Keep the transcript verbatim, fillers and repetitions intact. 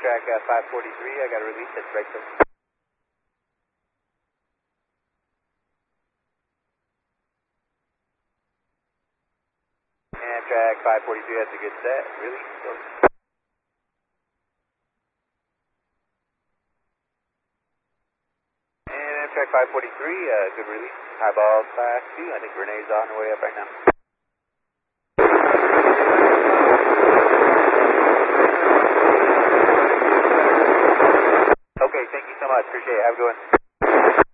Amtrak uh, five forty-three, I got a release at right there. Amtrak five forty-three, that's a good set. Release. Go. And Amtrak five forty-three, uh, good release. Highball class two, I think Renee's on her way up right now. Okay, thank you so much. Appreciate it. Have a good one.